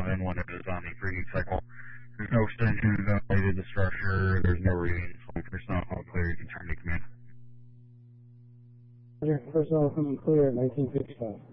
and when it is on the preheat cycle. There's no extensions ventilated the structure. There's no readings. When personnel come clear, you can turn to command. Roger, personnel coming clear at 1955.